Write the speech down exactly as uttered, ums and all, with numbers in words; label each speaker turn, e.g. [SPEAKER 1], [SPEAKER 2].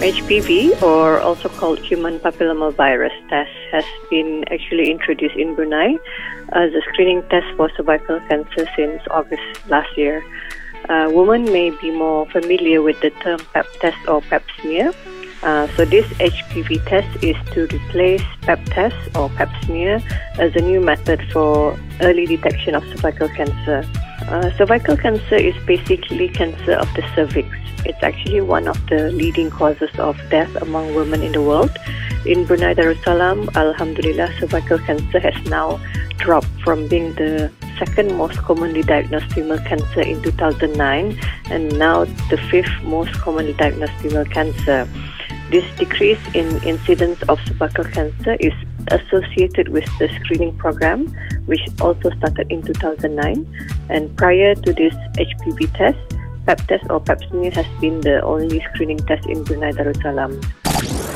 [SPEAKER 1] H P V, or also called human papillomavirus test, has been actually introduced in Brunei as a screening test for cervical cancer since August last year. Uh, women may be more familiar with the term Pap test or Pap smear. Uh, so this H P V test is to replace Pap test or Pap smear as a new method for early detection of cervical cancer. Uh, cervical cancer is basically cancer of the cervix. It's actually one of the leading causes of death among women in the world. In Brunei Darussalam, Alhamdulillah, cervical cancer has now dropped from being the second most commonly diagnosed female cancer in two thousand nine and now the fifth most commonly diagnosed female cancer. This decrease in incidence of cervical cancer is associated with the screening program, which also started in two thousand nine. And prior to this H P V test, Pap test or Pap smear has been the only screening test in Brunei Darussalam.